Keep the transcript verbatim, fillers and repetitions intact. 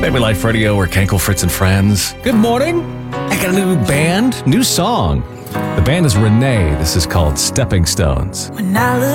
Baby Life Radio, we're Kenkel, Fritz, and Friends. Good morning. I got a new band, new song. The band is Renee. This is called Stepping Stones. When I look